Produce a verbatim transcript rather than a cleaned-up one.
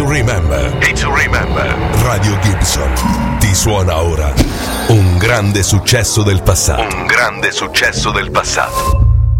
to remember. Hate to remember. Radio Gibson ti suona ora un grande successo del passato. Un grande successo del passato.